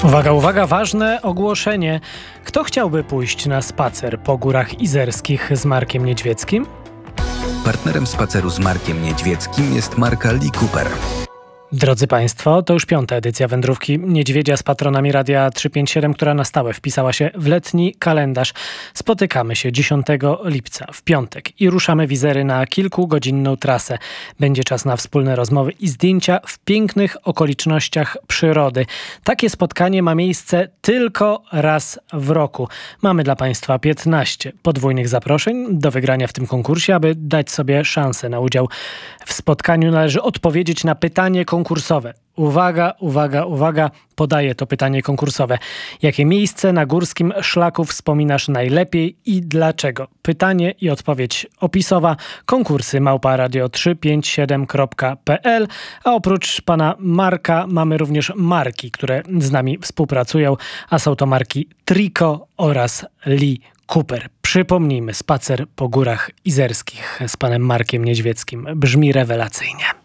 Uwaga, uwaga, ważne ogłoszenie. Kto chciałby pójść na spacer po Górach Izerskich z Markiem Niedźwieckim? Partnerem spaceru z Markiem Niedźwieckim jest marka Lee Cooper. Drodzy Państwo, to już 5. edycja Wędrówki Niedźwiedzia z patronami Radia 357, która na stałe wpisała się w letni kalendarz. Spotykamy się 10 lipca w piątek i ruszamy w Izery na kilkugodzinną trasę. Będzie czas na wspólne rozmowy i zdjęcia w pięknych okolicznościach przyrody. Takie spotkanie ma miejsce tylko raz w roku. Mamy dla Państwa 15 podwójnych zaproszeń do wygrania w tym konkursie. Aby dać sobie szansę na udział w spotkaniu, należy odpowiedzieć na pytanie konkursowe. Uwaga, uwaga, uwaga, podaję to pytanie konkursowe. Jakie miejsce na górskim szlaku wspominasz najlepiej i dlaczego? Pytanie i odpowiedź opisowa. Konkursy @radio357.pl. A oprócz pana Marka mamy również marki, które z nami współpracują, a są to marki Trico oraz Lee Cooper. Przypomnijmy, spacer po Górach Izerskich z panem Markiem Niedźwieckim brzmi rewelacyjnie.